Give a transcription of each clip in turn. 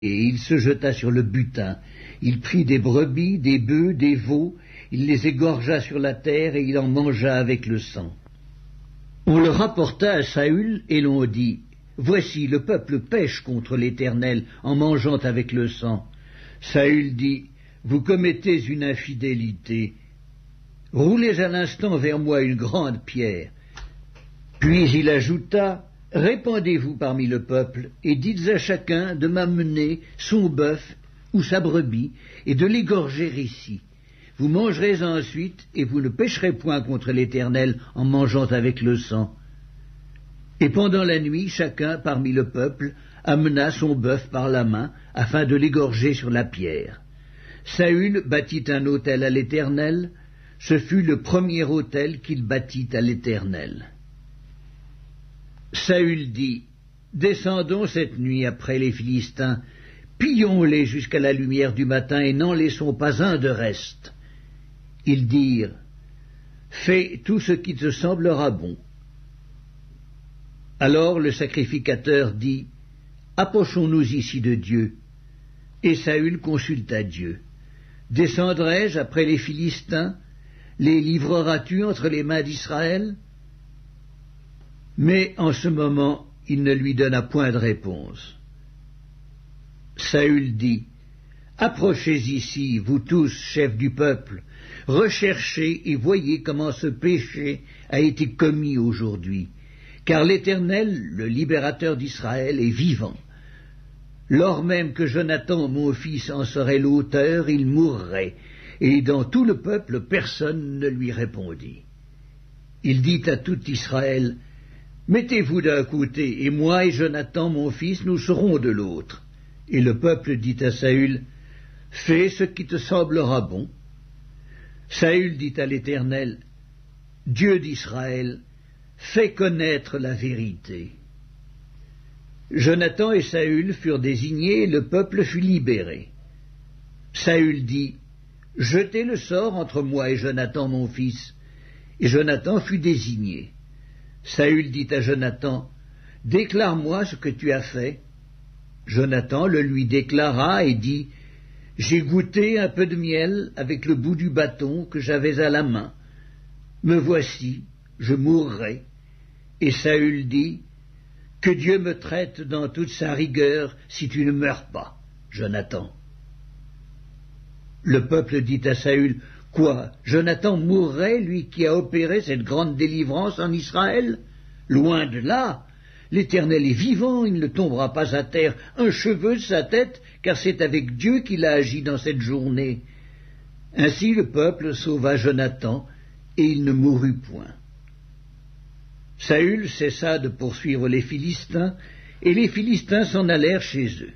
Et il se jeta sur le butin. Il prit des brebis, des bœufs, des veaux, il les égorgea sur la terre et il en mangea avec le sang. On le rapporta à Saül et l'on dit, « Voici, le peuple pêche contre l'Éternel en mangeant avec le sang. » Saül dit, « Vous commettez une infidélité. Roulez à l'instant vers moi une grande pierre. » Puis il ajouta, « Répandez-vous parmi le peuple, et dites à chacun de m'amener son bœuf ou sa brebis, et de l'égorger ici. Vous mangerez ensuite, et vous ne pécherez point contre l'Éternel en mangeant avec le sang. » Et pendant la nuit, chacun parmi le peuple amena son bœuf par la main, afin de l'égorger sur la pierre. Saül bâtit un autel à l'Éternel, ce fut le premier autel qu'il bâtit à l'Éternel. Saül dit, « Descendons cette nuit après les Philistins, pillons-les jusqu'à la lumière du matin et n'en laissons pas un de reste. » Ils dirent, « Fais tout ce qui te semblera bon. » Alors le sacrificateur dit, « Approchons-nous ici de Dieu. » Et Saül consulta Dieu. « Descendrai-je après les Philistins? Les livreras-tu entre les mains d'Israël » Mais en ce moment, il ne lui donna point de réponse. Saül dit, « Approchez ici, vous tous, chefs du peuple, recherchez et voyez comment ce péché a été commis aujourd'hui, car l'Éternel, le libérateur d'Israël, est vivant. Lors même que Jonathan, mon fils, en serait l'auteur, il mourrait, et dans tout le peuple personne ne lui répondit. Il dit à tout Israël, « Mettez-vous d'un côté, et moi et Jonathan, mon fils, nous serons de l'autre. » Et le peuple dit à Saül, « Fais ce qui te semblera bon. » Saül dit à l'Éternel, « Dieu d'Israël, fais connaître la vérité. » Jonathan et Saül furent désignés, et le peuple fut libéré. Saül dit, « Jetez le sort entre moi et Jonathan mon fils. » Et Jonathan fut désigné. Saül dit à Jonathan, « Déclare-moi ce que tu as fait. » Jonathan le lui déclara et dit, « J'ai goûté un peu de miel avec le bout du bâton que j'avais à la main. Me voici, je mourrai. » Et Saül dit, « Que Dieu me traite dans toute sa rigueur si tu ne meurs pas, Jonathan. » Le peuple dit à Saül, « Quoi, Jonathan mourrait, lui qui a opéré cette grande délivrance en Israël? Loin de là, l'Éternel est vivant, il ne tombera pas à terre un cheveu de sa tête, car c'est avec Dieu qu'il a agi dans cette journée. » Ainsi le peuple sauva Jonathan, et il ne mourut point. Saül cessa de poursuivre les Philistins, et les Philistins s'en allèrent chez eux.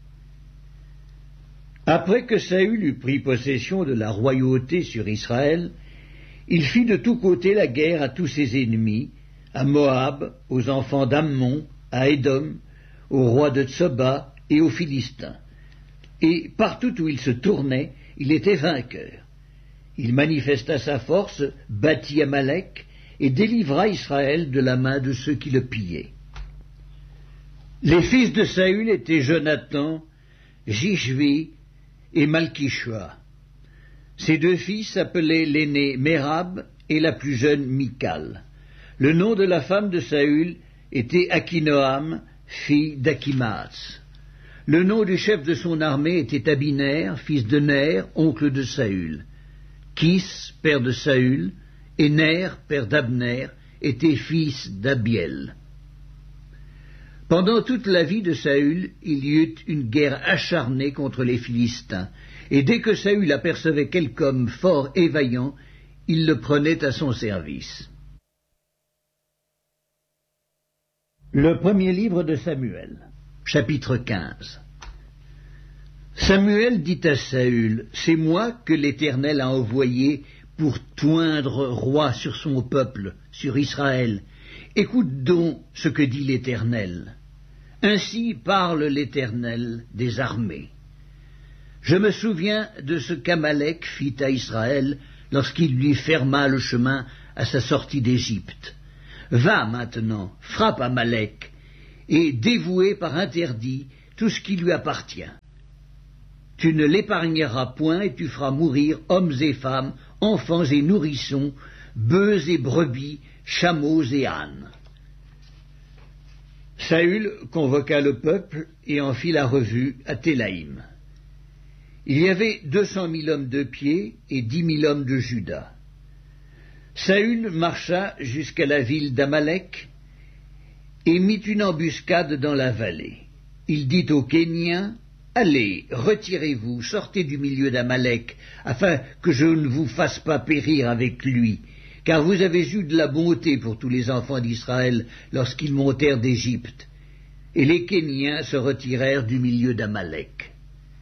Après que Saül eut pris possession de la royauté sur Israël, il fit de tous côtés la guerre à tous ses ennemis, à Moab, aux enfants d'Ammon, à Édom, au roi de Tsoba et aux Philistins. Et partout où il se tournait, il était vainqueur. Il manifesta sa force, battit Amalek, et délivra Israël de la main de ceux qui le pillaient. Les fils de Saül étaient Jonathan, Jishvi et Malkishua. Ses deux fils s'appelaient l'aîné Mérab et la plus jeune Michal. Le nom de la femme de Saül était Akinoam, fille d'Achimaas. Le nom du chef de son armée était Abiner, fils de Ner, oncle de Saül. Kis, père de Saül, et Ner, père d'Abner, étaient fils d'Abiel. Pendant toute la vie de Saül, il y eut une guerre acharnée contre les Philistins, et dès que Saül apercevait quelque homme fort et vaillant, il le prenait à son service. Le premier livre de Samuel, chapitre 15. Samuel dit à Saül, « C'est moi que l'Éternel a envoyé pour t'oindre roi sur son peuple, sur Israël. Écoute donc ce que dit l'Éternel. Ainsi parle l'Éternel des armées. Je me souviens de ce qu'Amalek fit à Israël lorsqu'il lui ferma le chemin à sa sortie d'Égypte. Va maintenant, frappe Amalek, et dévoué par interdit, tout ce qui lui appartient. Tu ne l'épargneras point et tu feras mourir hommes et femmes, enfants et nourrissons, bœufs et brebis, chameaux et ânes. Saül convoqua le peuple et en fit la revue à Télaïm. Il y avait 200 000 hommes de pied et 10 000 hommes de Juda. Saül marcha jusqu'à la ville d'Amalek et mit une embuscade dans la vallée. Il dit aux Kéniens, « Allez, retirez-vous, sortez du milieu d'Amalek, afin que je ne vous fasse pas périr avec lui, car vous avez eu de la bonté pour tous les enfants d'Israël lorsqu'ils montèrent d'Égypte. » Et les Kéniens se retirèrent du milieu d'Amalek.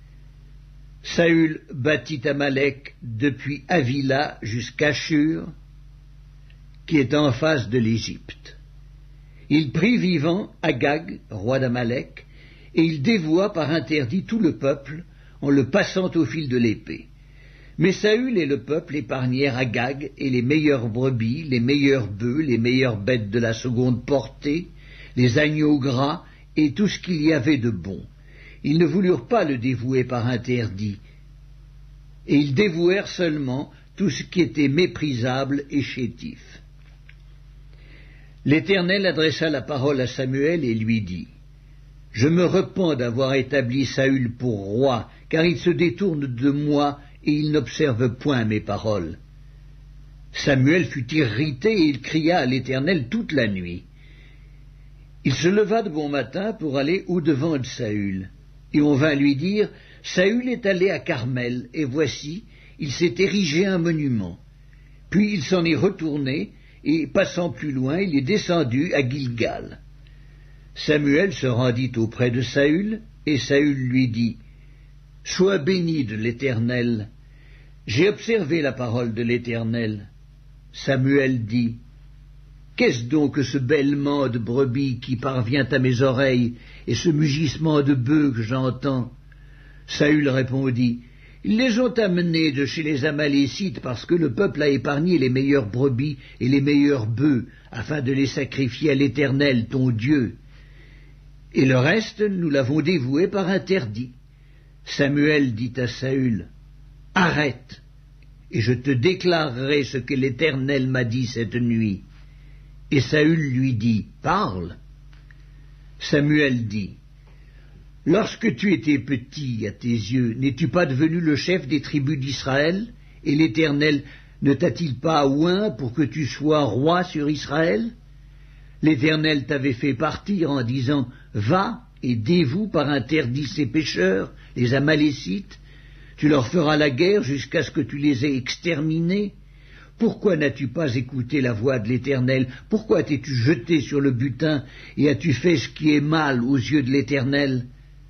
Saül battit Amalek depuis Havila jusqu'à Shur, qui est en face de l'Égypte. Il prit vivant Agag, roi d'Amalek, et il dévoua par interdit tout le peuple en le passant au fil de l'épée. Mais Saül et le peuple épargnèrent Agag et les meilleures brebis, les meilleurs bœufs, les meilleures bêtes de la seconde portée, les agneaux gras et tout ce qu'il y avait de bon. Ils ne voulurent pas le dévouer par interdit, et ils dévouèrent seulement tout ce qui était méprisable et chétif. L'Éternel adressa la parole à Samuel et lui dit, « Je me repens d'avoir établi Saül pour roi, car il se détourne de moi et il n'observe point mes paroles. » Samuel fut irrité et il cria à l'Éternel toute la nuit. Il se leva de bon matin pour aller au-devant de Saül, et on vint lui dire, « Saül est allé à Carmel, et voici, il s'est érigé un monument. » Puis il s'en est retourné, et passant plus loin, il est descendu à Gilgal. Samuel se rendit auprès de Saül, et Saül lui dit, « Sois béni de l'Éternel. J'ai observé la parole de l'Éternel. » Samuel dit, « Qu'est-ce donc que ce bêlement de brebis qui parvient à mes oreilles, et ce mugissement de bœufs que j'entends ?» Saül répondit, « Ils les ont amenés de chez les Amalécites parce que le peuple a épargné les meilleures brebis et les meilleurs bœufs, afin de les sacrifier à l'Éternel, ton Dieu. Et le reste, nous l'avons dévoué par interdit. » Samuel dit à Saül, « Arrête, et je te déclarerai ce que l'Éternel m'a dit cette nuit. » Et Saül lui dit, « Parle. » Samuel dit, « Lorsque tu étais petit à tes yeux, n'es-tu pas devenu le chef des tribus d'Israël, et l'Éternel ne t'a-t-il pas oint pour que tu sois roi sur Israël? L'Éternel t'avait fait partir en disant, « Va et dévoue par interdit ces pécheurs, les Amalécites, tu leur feras la guerre jusqu'à ce que tu les aies exterminés. Pourquoi n'as-tu pas écouté la voix de l'Éternel? Pourquoi t'es-tu jeté sur le butin et as-tu fait ce qui est mal aux yeux de l'Éternel? »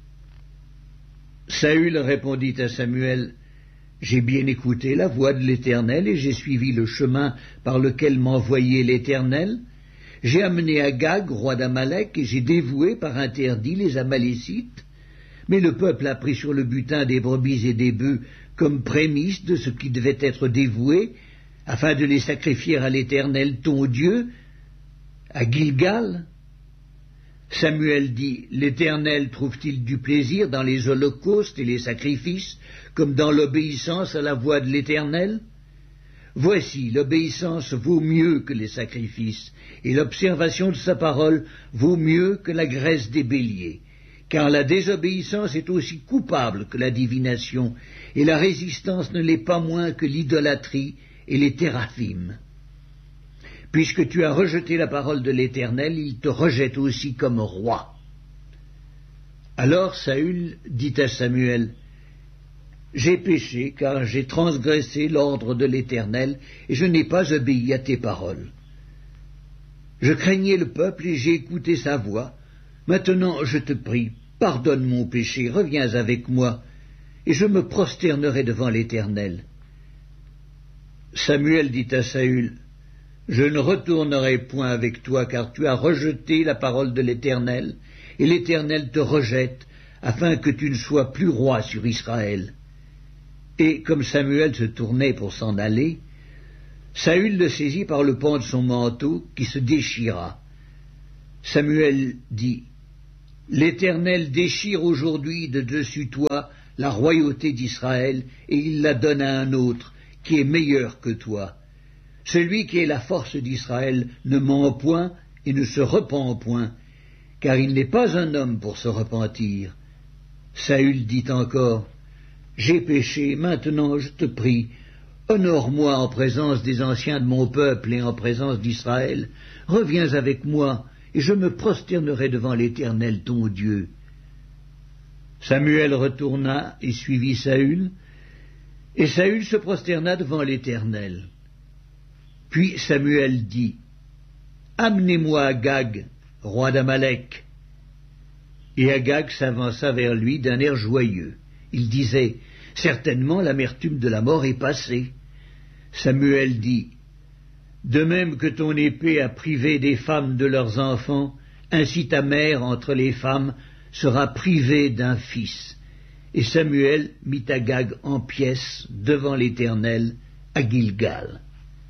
Saül répondit à Samuel, « J'ai bien écouté la voix de l'Éternel et j'ai suivi le chemin par lequel m'envoyait l'Éternel. J'ai amené Agag, roi d'Amalek, et j'ai dévoué par interdit les Amalécites. Mais le peuple a pris sur le butin des brebis et des bœufs comme prémisse de ce qui devait être dévoué, afin de les sacrifier à l'Éternel ton Dieu, à Gilgal. » Samuel dit, « L'Éternel trouve-t-il du plaisir dans les holocaustes et les sacrifices, comme dans l'obéissance à la voix de l'Éternel? Voici, l'obéissance vaut mieux que les sacrifices, et l'observation de sa parole vaut mieux que la graisse des béliers, car la désobéissance est aussi coupable que la divination, et la résistance ne l'est pas moins que l'idolâtrie et les téraphim. Puisque tu as rejeté la parole de l'Éternel, il te rejette aussi comme roi. » Alors Saül dit à Samuel, « J'ai péché, car j'ai transgressé l'ordre de l'Éternel, et je n'ai pas obéi à tes paroles. Je craignais le peuple, et j'ai écouté sa voix. Maintenant, je te prie, pardonne mon péché, reviens avec moi, et je me prosternerai devant l'Éternel. » Samuel dit à Saül, « Je ne retournerai point avec toi, car tu as rejeté la parole de l'Éternel, et l'Éternel te rejette, afin que tu ne sois plus roi sur Israël. » Et comme Samuel se tournait pour s'en aller, Saül le saisit par le pan de son manteau, qui se déchira. Samuel dit, « L'Éternel déchire aujourd'hui de dessus toi la royauté d'Israël, et il la donne à un autre, qui est meilleur que toi. Celui qui est la force d'Israël ne ment point et ne se repent point, car il n'est pas un homme pour se repentir. Saül dit encore, j'ai péché, maintenant je te prie, honore-moi en présence des anciens de mon peuple et en présence d'Israël, reviens avec moi, et je me prosternerai devant l'Éternel ton Dieu. Samuel retourna et suivit Saül, et Saül se prosterna devant l'Éternel. Puis Samuel dit, amenez-moi Agag, roi d'Amalek. Et Agag s'avança vers lui d'un air joyeux. Il disait, certainement l'amertume de la mort est passée. Samuel dit, de même que ton épée a privé des femmes de leurs enfants, ainsi ta mère entre les femmes sera privée d'un fils. Et Samuel mit Agag en pièces devant l'Éternel à Gilgal.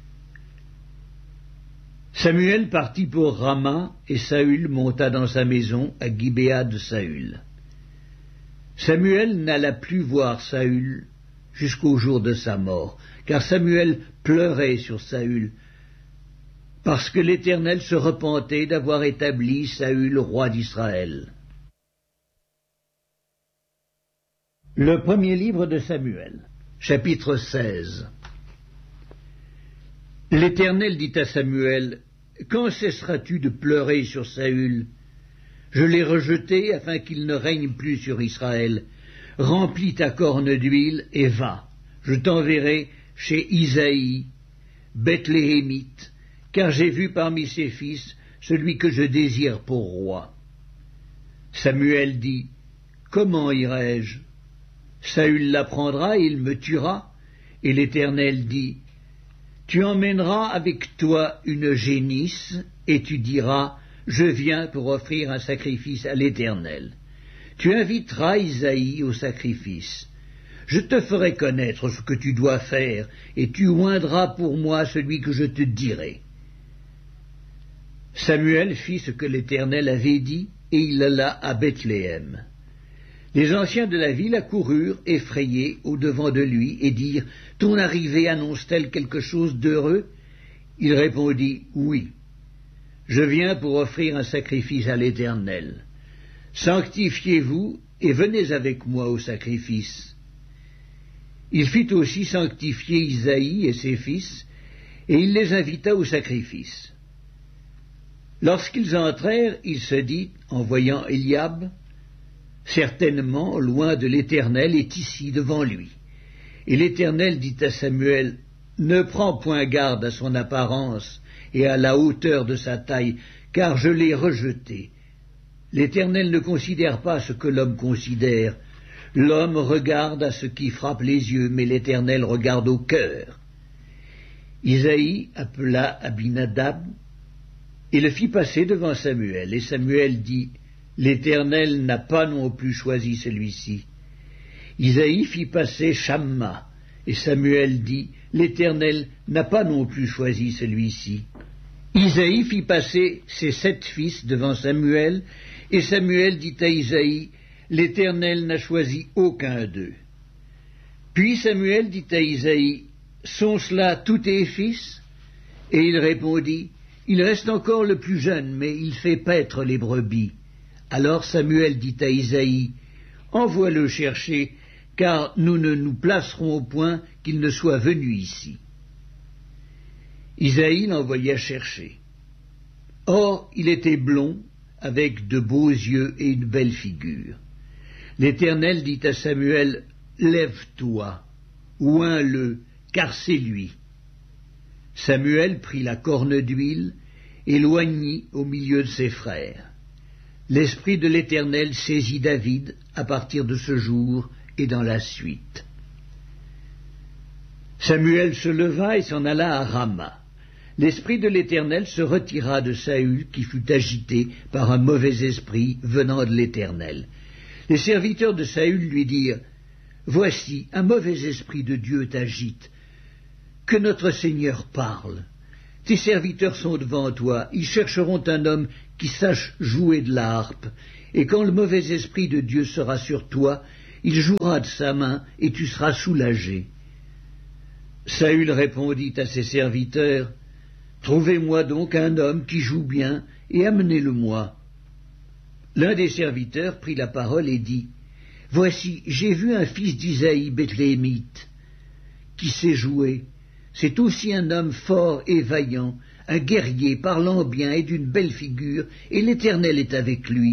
Samuel partit pour Rama, et Saül monta dans sa maison à Gibéa de Saül. Samuel n'alla plus voir Saül jusqu'au jour de sa mort, car Samuel pleurait sur Saül, parce que l'Éternel se repentait d'avoir établi Saül roi d'Israël. Le premier livre de Samuel, chapitre 16. L'Éternel dit à Samuel, quand cesseras-tu de pleurer sur Saül? Je l'ai rejeté afin qu'il ne règne plus sur Israël. Remplis ta corne d'huile et va. Je t'enverrai chez Isaïe, Bethléemite, car j'ai vu parmi ses fils celui que je désire pour roi. Samuel dit, comment irai-je? Saül l'apprendra et il me tuera. Et l'Éternel dit, tu emmèneras avec toi une génisse, et tu diras, je viens pour offrir un sacrifice à l'Éternel. Tu inviteras Isaïe au sacrifice. Je te ferai connaître ce que tu dois faire, et tu oindras pour moi celui que je te dirai. Samuel fit ce que l'Éternel avait dit, et il alla à Bethléem. Les anciens de la ville accoururent, effrayés, au-devant de lui, et dirent, « Ton arrivée annonce-t-elle quelque chose d'heureux ?» Il répondit, « Oui, je viens pour offrir un sacrifice à l'Éternel. Sanctifiez-vous et venez avec moi au sacrifice. » Il fit aussi sanctifier Isaïe et ses fils, et il les invita au sacrifice. Lorsqu'ils entrèrent, il se dit, en voyant Eliab, « Certainement, loin de l'Éternel est ici devant lui. » Et l'Éternel dit à Samuel, « Ne prends point garde à son apparence et à la hauteur de sa taille, car je l'ai rejeté. L'Éternel ne considère pas ce que l'homme considère. L'homme regarde à ce qui frappe les yeux, mais l'Éternel regarde au cœur. » Isaïe appela Abinadab et le fit passer devant Samuel. Et Samuel dit, « L'Éternel n'a pas non plus choisi celui-ci. » Isaïe fit passer Shamma, et Samuel dit, « L'Éternel n'a pas non plus choisi celui-ci. » Isaïe fit passer ses 7 fils devant Samuel, et Samuel dit à Isaïe, « L'Éternel n'a choisi aucun d'eux. » Puis Samuel dit à Isaïe, « Sont cela tous tes fils ?» Et il répondit, « Il reste encore le plus jeune, mais il fait paître les brebis. » Alors Samuel dit à Isaïe, « Envoie-le chercher, car nous ne nous placerons au point qu'il ne soit venu ici. » Isaïe l'envoya chercher. Or, il était blond, avec de beaux yeux et une belle figure. L'Éternel dit à Samuel, « Lève-toi, oins-le, car c'est lui. » Samuel prit la corne d'huile et l'oignit au milieu de ses frères. L'Esprit de l'Éternel saisit David à partir de ce jour et dans la suite. Samuel se leva et s'en alla à Rama. L'Esprit de l'Éternel se retira de Saül, qui fut agité par un mauvais esprit venant de l'Éternel. Les serviteurs de Saül lui dirent, « Voici, un mauvais esprit de Dieu t'agite. Que notre Seigneur parle. Tes serviteurs sont devant toi, ils chercheront un homme qui sache jouer de la harpe, et quand le mauvais esprit de Dieu sera sur toi, il jouera de sa main, et tu seras soulagé. » Saül répondit à ses serviteurs, « Trouvez-moi donc un homme qui joue bien, et amenez-le-moi. » L'un des serviteurs prit la parole et dit, « Voici, j'ai vu un fils d'Isaïe Bethléemite, qui sait jouer. C'est aussi un homme fort et vaillant, un guerrier parlant bien et d'une belle figure, et l'Éternel est avec lui. »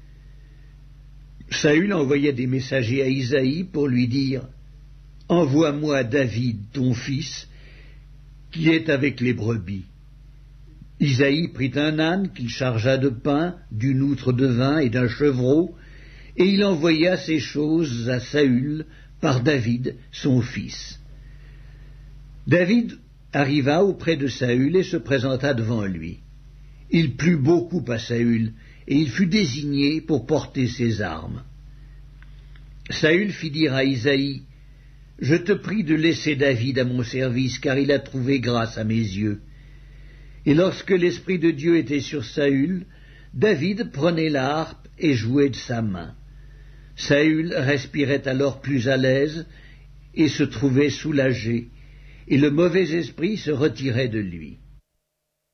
Saül envoya des messagers à Isaïe pour lui dire, « Envoie-moi David, ton fils, qui est avec les brebis. » Isaïe prit un âne qu'il chargea de pain, d'une outre de vin et d'un chevreau, et il envoya ces choses à Saül par David, son fils. David arriva auprès de Saül et se présenta devant lui. Il plut beaucoup à Saül, et il fut désigné pour porter ses armes. Saül fit dire à Isaïe, « Je te prie de laisser David à mon service, car il a trouvé grâce à mes yeux. » Et lorsque l'Esprit de Dieu était sur Saül, David prenait la harpe et jouait de sa main. Saül respirait alors plus à l'aise et se trouvait soulagé, et le mauvais esprit se retirait de lui.